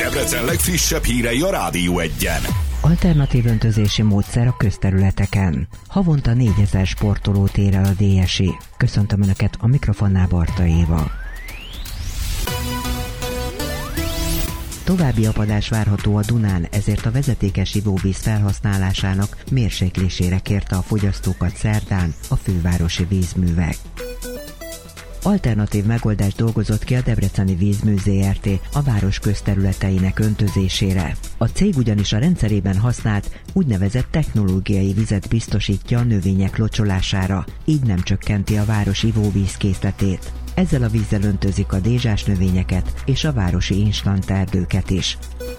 Debrecen legfrissebb hírei a Rádió Egyen. Alternatív öntözési módszer a közterületeken. Havonta 4000 sportolót ér el a DSI. Köszöntöm Önöket, a mikrofonnál Barta Éva. További apadás várható a Dunán, ezért a vezetékes ivóvíz felhasználásának mérséklésére kérte a fogyasztókat szerdán a fővárosi vízművek. Alternatív megoldást dolgozott ki a Debreceni Vízmű Zrt. A város közterületeinek öntözésére. A cég ugyanis a rendszerében használt úgynevezett technológiai vizet biztosítja a növények locsolására, így nem csökkenti a város ivóvíz készletét. Ezzel a vízzel öntözik a dézsás növényeket és a városi instant erdőket is.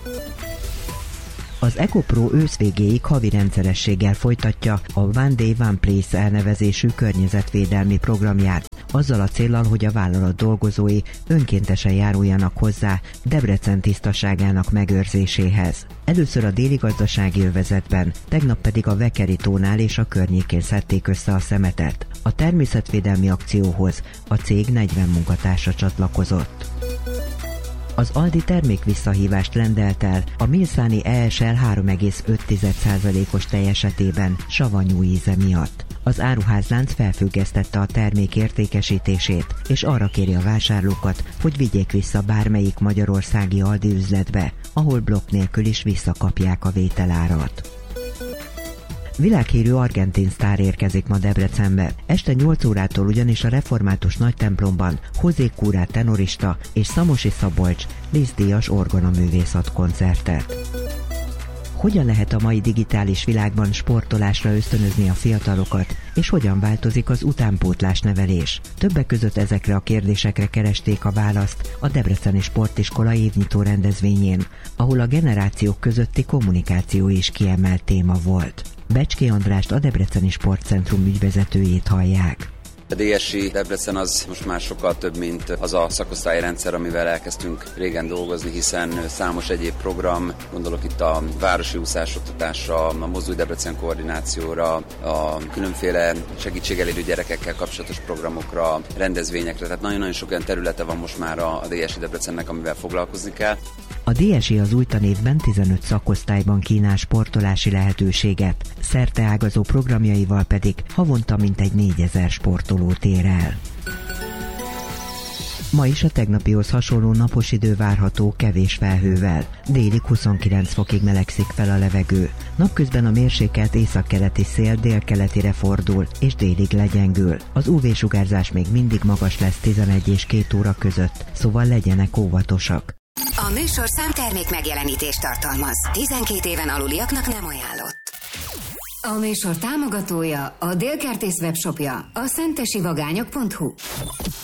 Az EcoPro ősz végéig havi rendszerességgel folytatja a One Day One Place elnevezésű környezetvédelmi programját, azzal a céllal, hogy a vállalat dolgozói önkéntesen járuljanak hozzá Debrecen tisztaságának megőrzéséhez. Először a déli gazdasági övezetben, tegnap pedig a Vekeri-tónál és a környékén szedték össze a szemetet. A természetvédelmi akcióhoz a cég 40 munkatársa csatlakozott. Az Aldi termékvisszahívást rendelt el a Milszáni ESL 3,5%-os tej esetében savanyú íze miatt. Az áruházlánc felfüggesztette a termék értékesítését, és arra kéri a vásárlókat, hogy vigyék vissza bármelyik magyarországi Aldi üzletbe, ahol blokk nélkül is visszakapják a vételárat. Világhírű argentin sztár érkezik ma Debrecenbe. Este 8 órától ugyanis a református nagytemplomban José Curá tenorista és Szamosi Szabolcs díszdíjas orgonaművész ad koncertet. Hogyan lehet a mai digitális világban sportolásra ösztönözni a fiatalokat, és hogyan változik az utánpótlás nevelés? Többek között ezekre a kérdésekre keresték a választ a Debreceni Sportiskola évnyitó rendezvényén, ahol a generációk közötti kommunikáció is kiemelt téma volt. Becski Andrást, a Debreceni Sportcentrum ügyvezetőjét hallják. A DSI Debrecen az most már sokkal több, mint az a szakosztályrendszer, amivel elkezdtünk régen dolgozni, hiszen számos egyéb program, gondolok itt a városi úszásoktatásra, a Mozdulj Debrecen koordinációra, a különféle segítségelérő gyerekekkel kapcsolatos programokra, rendezvényekre, tehát nagyon-nagyon sok olyan területe van most már a DSI Debrecennek, amivel foglalkozni kell. A DSI az új tanévben 15 szakosztályban kínál sportolási lehetőséget, szerteágazó programjaival pedig havonta mintegy 4000 sportolót ér el. Ma is a tegnapihoz hasonló napos idő várható kevés felhővel. Délig 29 fokig melegszik fel a levegő. Napközben a mérsékelt északkeleti szél délkeletire fordul és délig legyengül. Az UV-sugárzás még mindig magas lesz 11 és 2 óra között, szóval legyenek óvatosak. A műsorszám termék megjelenítést tartalmaz. 12 éven aluliaknak nem ajánlott. A műsor támogatója, a Dél Kertész webshopja, a szentesivagányok.hu.